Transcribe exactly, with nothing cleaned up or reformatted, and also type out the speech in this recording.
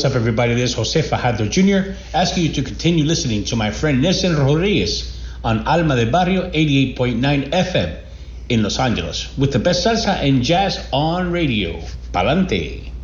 What's up, everybody? This is Jose Fajardo Junior asking you to continue listening to my friend Nelson Rodriguez on Alma de Barrio eighty-eight point nine F M in Los Angeles with the best salsa and jazz on radio. Palante.